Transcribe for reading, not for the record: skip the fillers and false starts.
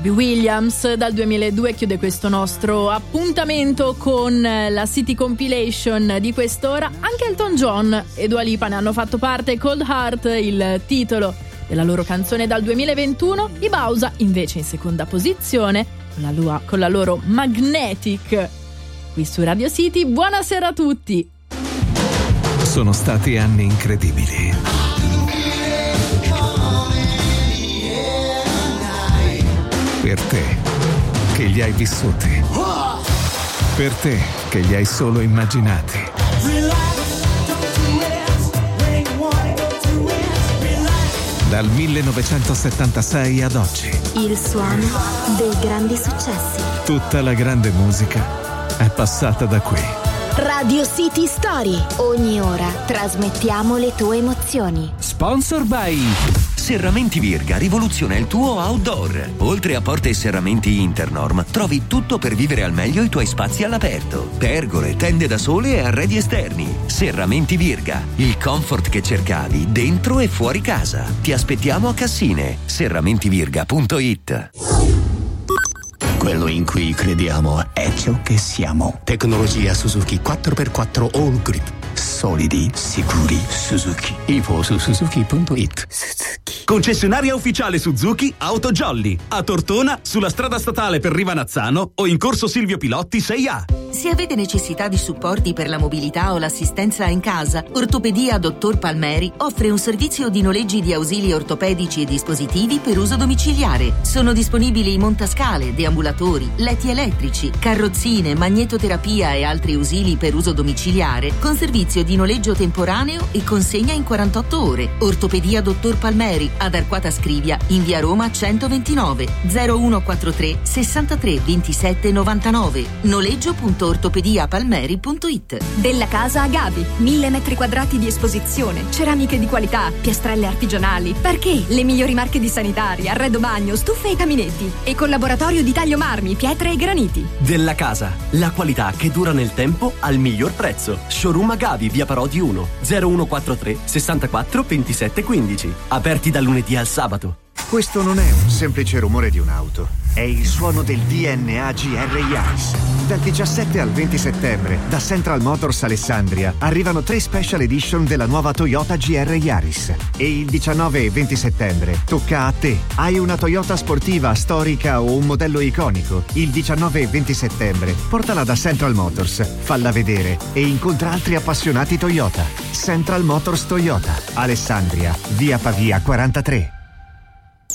Williams dal 2002 chiude questo nostro appuntamento con la City Compilation di quest'ora. Anche Elton John e Dua Lipa ne hanno fatto parte. Cold Heart, il titolo della loro canzone dal 2021. I Bausa invece in seconda posizione con la loro Magnetic qui su Radio City. Buonasera a tutti. Sono stati anni incredibili. Per te, che li hai vissuti. Per te, che li hai solo immaginati. Dal 1976 ad oggi. Il suono dei grandi successi. Tutta la grande musica è passata da qui. Radio City Story. Ogni ora trasmettiamo le tue emozioni. Sponsor by Serramenti Virga rivoluziona il tuo outdoor. Oltre a porte e serramenti Internorm, trovi tutto per vivere al meglio i tuoi spazi all'aperto. Pergole, tende da sole e arredi esterni. Serramenti Virga, il comfort che cercavi dentro e fuori casa. Ti aspettiamo a Cassine. serramentivirga.it. Quello in cui crediamo è ciò che siamo. Tecnologia Suzuki 4x4 All Grip. Solidi, sicuri, Suzuki. Info su suzuki.it. Concessionaria ufficiale Suzuki Auto Jolly. A Tortona, sulla strada statale per Rivanazzano o in corso Silvio Pilotti 6A. Se avete necessità di supporti per la mobilità o l'assistenza in casa, Ortopedia Dottor Palmeri offre un servizio di noleggi di ausili ortopedici e dispositivi per uso domiciliare. Sono disponibili montascale, deambulatori, letti elettrici, carrozzine, magnetoterapia e altri ausili per uso domiciliare con servizio di noleggio temporaneo e consegna in 48 ore. Ortopedia Dottor Palmeri ad Arquata Scrivia in via Roma 129 0143 63 27 99. Noleggio.ortopediapalmeri.it. Della Casa Agavi, 1000 metri quadrati di esposizione, ceramiche di qualità, piastrelle artigianali, parquet, le migliori marche di sanitari, arredo bagno, stufe e caminetti e con laboratorio di taglio marmi, pietre e graniti. Della Casa, la qualità che dura nel tempo al miglior prezzo. Showroom Agavi, via Parodi 1, 0143 64 27 15. Aperti dal lunedì al sabato. Questo non è un semplice rumore di un'auto, è il suono del DNA GR Yaris. Dal 17 al 20 settembre, da Central Motors Alessandria, arrivano 3 special edition della nuova Toyota GR Yaris. E il 19 e 20 settembre tocca a te. Hai una Toyota sportiva, storica o un modello iconico? Il 19 e 20 settembre, portala da Central Motors, falla vedere e incontra altri appassionati Toyota. Central Motors Toyota, Alessandria, via Pavia 43.